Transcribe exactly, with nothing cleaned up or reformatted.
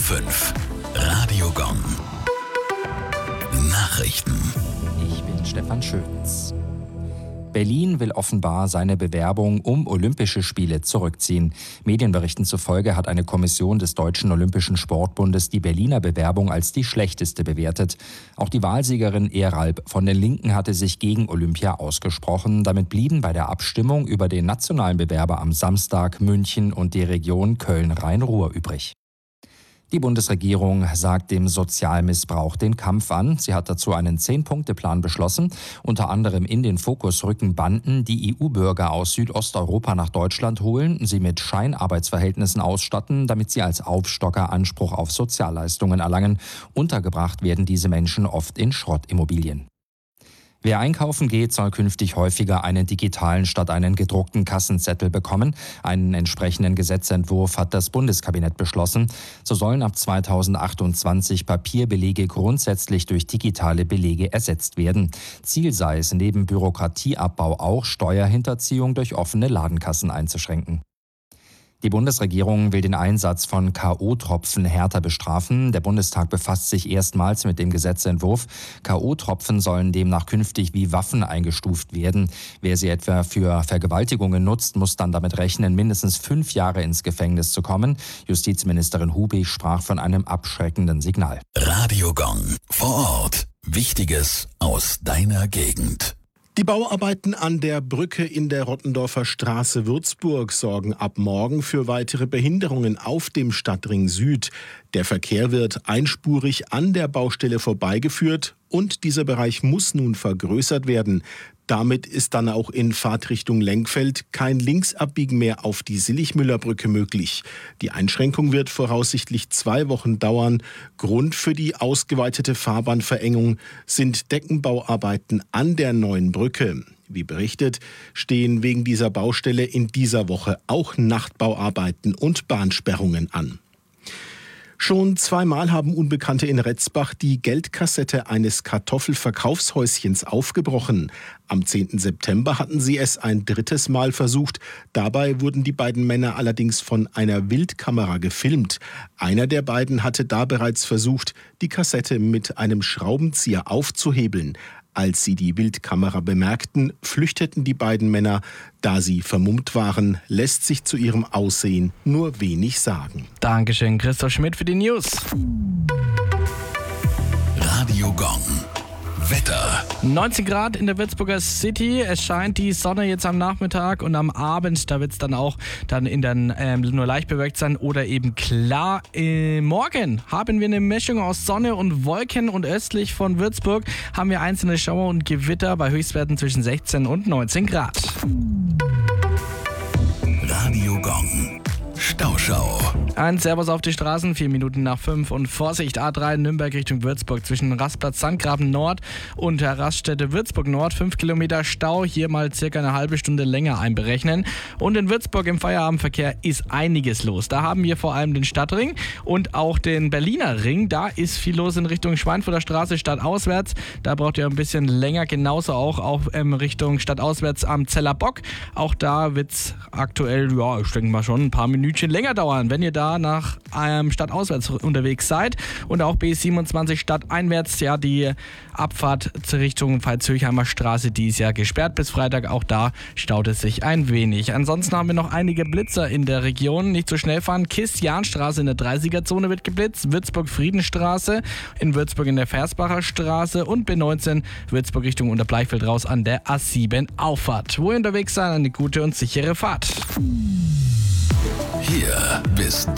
fünf. Radio Gong. Nachrichten. Ich bin Stefan Schöns. Berlin will offenbar seine Bewerbung um Olympische Spiele zurückziehen. Medienberichten zufolge hat eine Kommission des Deutschen Olympischen Sportbundes die Berliner Bewerbung als die schlechteste bewertet. Auch die Wahlsiegerin Eralb von den Linken hatte sich gegen Olympia ausgesprochen. Damit blieben bei der Abstimmung über den nationalen Bewerber am Samstag München und die Region Köln-Rhein-Ruhr übrig. Die Bundesregierung sagt dem Sozialmissbrauch den Kampf an. Sie hat dazu einen Zehn-Punkte-Plan beschlossen. Unter anderem in den Fokus rücken Banden, die E U-Bürger aus Südosteuropa nach Deutschland holen, sie mit Scheinarbeitsverhältnissen ausstatten, damit sie als Aufstocker Anspruch auf Sozialleistungen erlangen. Untergebracht werden diese Menschen oft in Schrottimmobilien. Wer einkaufen geht, soll künftig häufiger einen digitalen statt einen gedruckten Kassenzettel bekommen. Einen entsprechenden Gesetzentwurf hat das Bundeskabinett beschlossen. So sollen ab zweitausendachtundzwanzig Papierbelege grundsätzlich durch digitale Belege ersetzt werden. Ziel sei es, neben Bürokratieabbau auch Steuerhinterziehung durch offene Ladenkassen einzuschränken. Die Bundesregierung will den Einsatz von K O-Tropfen härter bestrafen. Der Bundestag befasst sich erstmals mit dem Gesetzentwurf. K O-Tropfen sollen demnach künftig wie Waffen eingestuft werden. Wer sie etwa für Vergewaltigungen nutzt, muss dann damit rechnen, mindestens fünf Jahre ins Gefängnis zu kommen. Justizministerin Hubig sprach von einem abschreckenden Signal. Radio Gong. Vor Ort. Wichtiges aus deiner Gegend. Die Bauarbeiten an der Brücke in der Rottendorfer Straße Würzburg sorgen ab morgen für weitere Behinderungen auf dem Stadtring Süd. Der Verkehr wird einspurig an der Baustelle vorbeigeführt und dieser Bereich muss nun vergrößert werden. Damit ist dann auch in Fahrtrichtung Lenkfeld kein Linksabbiegen mehr auf die Silligmüller-Brücke möglich. Die Einschränkung wird voraussichtlich zwei Wochen dauern. Grund für die ausgeweitete Fahrbahnverengung sind Deckenbauarbeiten an der neuen Brücke. Wie berichtet, stehen wegen dieser Baustelle in dieser Woche auch Nachtbauarbeiten und Bahnsperrungen an. Schon zweimal haben Unbekannte in Retzbach die Geldkassette eines Kartoffelverkaufshäuschens aufgebrochen. Am zehnten September hatten sie es ein drittes Mal versucht. Dabei wurden die beiden Männer allerdings von einer Wildkamera gefilmt. Einer der beiden hatte da bereits versucht, die Kassette mit einem Schraubenzieher aufzuhebeln. Als sie die Wildkamera bemerkten, flüchteten die beiden Männer. Da sie vermummt waren, lässt sich zu ihrem Aussehen nur wenig sagen. Dankeschön, Christoph Schmidt für die News. Radio Gong. Wetter. neunzehn Grad in der Würzburger City. Es scheint die Sonne jetzt am Nachmittag und am Abend. Da wird es dann auch dann in den, ähm, nur leicht bewölkt sein oder eben klar. Äh, morgen haben wir eine Mischung aus Sonne und Wolken und östlich von Würzburg haben wir einzelne Schauer und Gewitter bei Höchstwerten zwischen sechzehn und neunzehn Grad. Radio Gong. Stauschau. Ein Servus auf die Straßen, vier Minuten nach fünf und Vorsicht A drei Nürnberg Richtung Würzburg zwischen Rastplatz Sandgraben Nord und der Raststätte Würzburg Nord. fünf Kilometer Stau, hier mal circa eine halbe Stunde länger einberechnen. Und in Würzburg im Feierabendverkehr ist einiges los. Da haben wir vor allem den Stadtring und auch den Berliner Ring. Da ist viel los in Richtung Schweinfurter Straße stadtauswärts. Da braucht ihr ein bisschen länger, genauso auch, auch in Richtung stadtauswärts am Zeller Bock. Auch da wird es aktuell, ja, ich denke mal schon ein paar Minuten länger dauern, wenn ihr da nach ähm, stadtauswärts unterwegs seid. Und auch B siebenundzwanzig stadteinwärts, ja, die Abfahrt zur Richtung Veitshöchheimer Straße, die ist ja gesperrt bis Freitag. Auch da staut es sich ein wenig. Ansonsten haben wir noch einige Blitzer in der Region. Nicht so schnell fahren. Kiss-Jahnstraße in der dreißiger-Zone wird geblitzt. Würzburg-Friedenstraße in Würzburg in der Versbacher Straße und B neunzehn Würzburg Richtung Unterbleichfeld raus an der A sieben Auffahrt. Wo ihr unterwegs seid, eine gute und sichere Fahrt. Hier bist